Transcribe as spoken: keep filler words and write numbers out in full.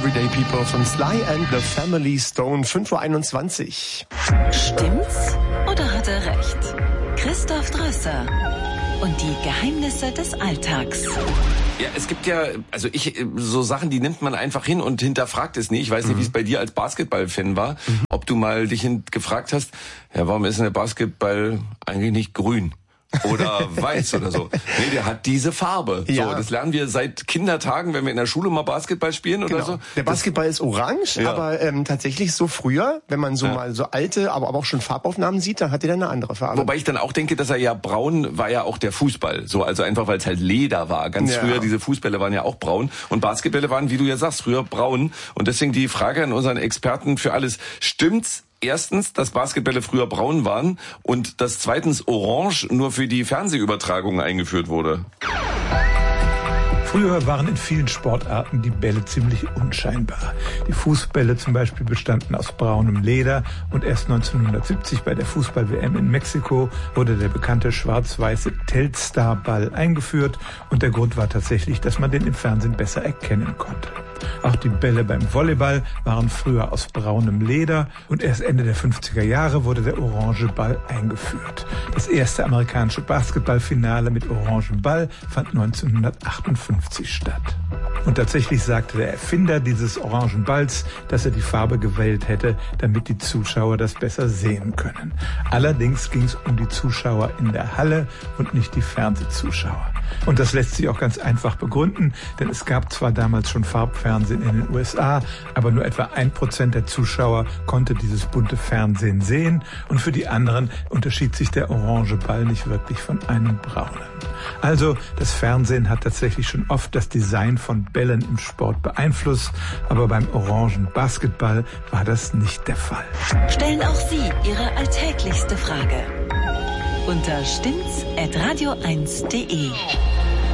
Everyday People von Sly and the Family Stone, fünf Uhr einundzwanzig. Stimmt's oder hat er recht? Christoph Drösser und die Geheimnisse des Alltags. Ja, es gibt ja, also ich, so Sachen, die nimmt man einfach hin und hinterfragt es nie. Ich weiß nicht, mhm. wie es bei dir als Basketball-Fan war, mhm. ob du mal dich hin- gefragt hast, ja, warum ist denn der Basketball eigentlich nicht grün? Oder weiß oder so. Nee, der hat diese Farbe. Ja. So, das lernen wir seit Kindertagen, wenn wir in der Schule mal Basketball spielen oder genau. so. Der Basketball das, ist orange, ja. aber ähm, tatsächlich so früher, wenn man so ja. mal so alte, aber, aber auch schon Farbaufnahmen sieht, dann hat er dann eine andere Farbe. Wobei ich dann auch denke, dass er ja braun war ja auch der Fußball. So, also einfach, weil es halt Leder war. Ganz ja. früher, diese Fußbälle waren ja auch braun. Und Basketbälle waren, wie du ja sagst, früher braun. Und deswegen die Frage an unseren Experten für alles. Stimmt's? Erstens, dass Basketbälle früher braun waren und dass zweitens Orange nur für die Fernsehübertragung eingeführt wurde. Früher waren in vielen Sportarten die Bälle ziemlich unscheinbar. Die Fußbälle zum Beispiel bestanden aus braunem Leder und erst neunzehnhundertsiebzig bei der Fußball-W M in Mexiko wurde der bekannte schwarz-weiße Telstar-Ball eingeführt und der Grund war tatsächlich, dass man den im Fernsehen besser erkennen konnte. Auch die Bälle beim Volleyball waren früher aus braunem Leder und erst Ende der fünfziger Jahre wurde der orange Ball eingeführt. Das erste amerikanische Basketballfinale mit orangem Ball fand neunzehnhundertachtundfünfzig statt. Und tatsächlich sagte der Erfinder dieses orangen Balls, dass er die Farbe gewählt hätte, damit die Zuschauer das besser sehen können. Allerdings ging es um die Zuschauer in der Halle und nicht die Fernsehzuschauer. Und das lässt sich auch ganz einfach begründen, denn es gab zwar damals schon Farbfernsehen in den U S A, aber nur etwa ein Prozent der Zuschauer konnte dieses bunte Fernsehen sehen und für die anderen unterschied sich der orange Ball nicht wirklich von einem braunen. Also, das Fernsehen hat tatsächlich schon oft das Design von Bällen im Sport beeinflusst, aber beim orangen Basketball war das nicht der Fall. Stellen auch Sie Ihre alltäglichste Frage unter stimmt's at radio eins punkt de.